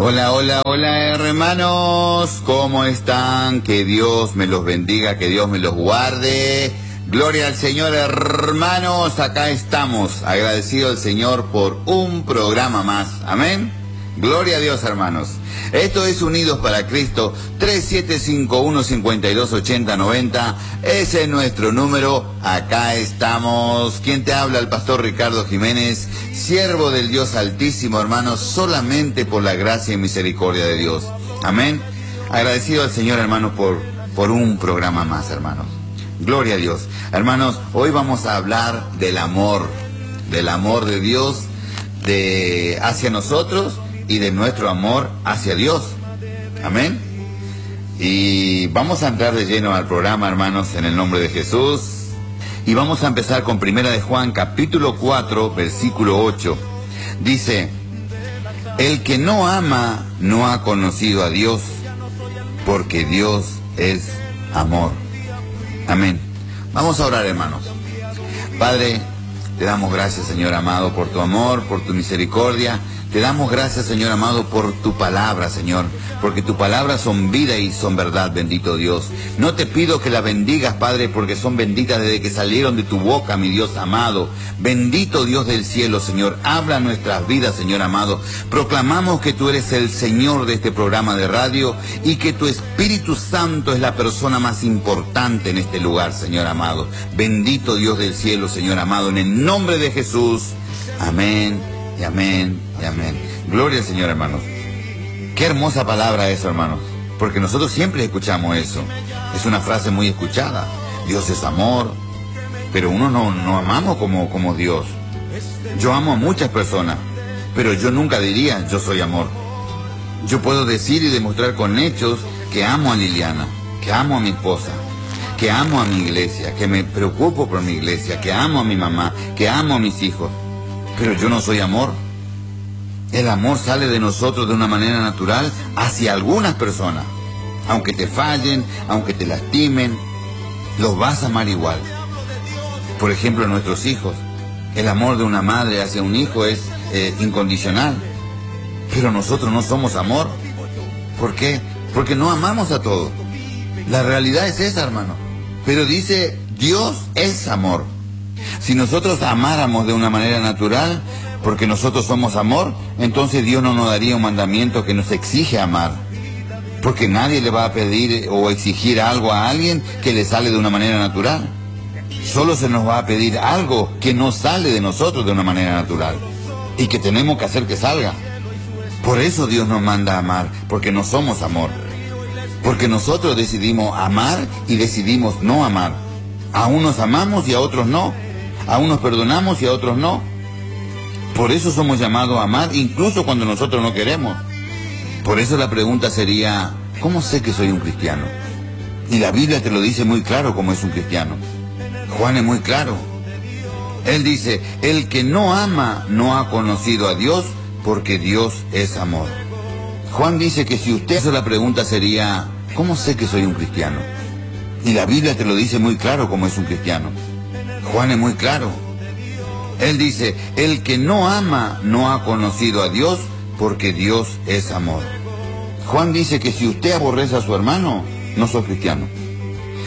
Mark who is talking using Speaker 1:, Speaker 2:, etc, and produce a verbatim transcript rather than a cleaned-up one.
Speaker 1: Hola, hola, hola hermanos, ¿cómo están? Que Dios me los bendiga, que Dios me los guarde. Gloria al Señor, hermanos, acá estamos, agradecido al Señor por un programa más, amén. Gloria a Dios, hermanos. Esto es Unidos para Cristo, tres siete cinco uno, cinco dos ocho cero nueve cero, ese es nuestro número, acá estamos. ¿Quién te habla? El pastor Ricardo Jiménez, siervo del Dios Altísimo, hermanos, solamente por la gracia y misericordia de Dios, amén. Agradecido al Señor, hermanos, por, por un programa más, hermanos. Gloria a Dios. Hermanos, hoy vamos a hablar del amor, del amor de Dios de, hacia nosotros y de nuestro amor hacia Dios. Amén. Y vamos a entrar de lleno al programa, hermanos, en el nombre de Jesús. Y vamos a empezar con Primera de Juan, capítulo cuatro, versículo ocho. Dice: el que no ama no ha conocido a Dios, porque Dios es amor. Amén. Vamos a orar, hermanos. Padre, te damos gracias, Señor amado, por tu amor, por tu misericordia. Te damos gracias, Señor amado, por tu palabra, Señor, porque tu palabra son vida y son verdad, bendito Dios. No te pido que la bendigas, Padre, porque son benditas desde que salieron de tu boca, mi Dios amado. Bendito Dios del cielo, Señor, habla nuestras vidas, Señor amado. Proclamamos que tú eres el Señor de este programa de radio y que tu Espíritu Santo es la persona más importante en este lugar, Señor amado. Bendito Dios del cielo, Señor amado, en el nombre de Jesús. Amén. Y amén, y amén. Gloria al Señor, hermanos. Qué hermosa palabra eso, hermanos, porque nosotros siempre escuchamos eso. Es una frase muy escuchada. Dios es amor, pero uno no, no amamos como, como Dios. Yo amo a muchas personas, pero yo nunca diría yo soy amor. Yo puedo decir y demostrar con hechos que amo a Liliana, que amo a mi esposa, que amo a mi iglesia, que me preocupo por mi iglesia, que amo a mi mamá, que amo a mis hijos. Pero yo no soy amor. El amor sale de nosotros de una manera natural hacia algunas personas. Aunque te fallen, aunque te lastimen, los vas a amar igual. Por ejemplo, nuestros hijos. El amor de una madre hacia un hijo es eh, incondicional. Pero nosotros no somos amor. ¿Por qué? Porque no amamos a todos. La realidad es esa, hermano. Pero dice, Dios es amor. Si nosotros amáramos de una manera natural, porque nosotros somos amor, entonces Dios no nos daría un mandamiento que nos exige amar. Porque nadie le va a pedir o exigir algo a alguien que le sale de una manera natural. Solo se nos va a pedir algo que no sale de nosotros de una manera natural y que tenemos que hacer que salga. Por eso Dios nos manda a amar, porque no somos amor. Porque nosotros decidimos amar y decidimos no amar. A unos amamos y a otros no. A unos perdonamos y a otros no. Por eso somos llamados a amar, incluso cuando nosotros no queremos. Por eso la pregunta sería, ¿cómo sé que soy un cristiano? Y la Biblia te lo dice muy claro cómo es un cristiano. Juan es muy claro. Él dice, el que no ama no ha conocido a Dios, porque Dios es amor. Juan dice que si usted hace la pregunta sería, ¿cómo sé que soy un cristiano? Y la Biblia te lo dice muy claro cómo es un cristiano. Juan es muy claro. Él dice, el que no ama no ha conocido a Dios, porque Dios es amor. Juan dice que si usted aborrece a su hermano, no sos cristiano.